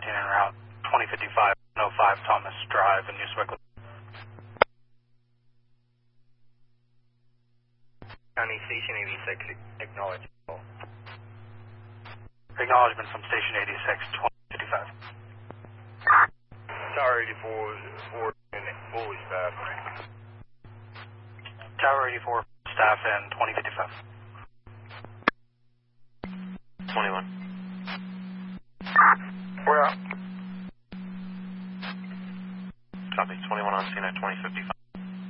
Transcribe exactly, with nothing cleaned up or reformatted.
thirteen en route, twenty fifty-five, oh five Thomas Drive in New Swicklet. County Station eighty-six, acknowledge. Acknowledgement from Station eighty-six, twenty fifty-five. Tower eighty-four, four, and fully staff. Tower eighty-four, staff and twenty fifty-five. twenty-one. We're out. Copy. twenty-one on scene at twenty fifty-five.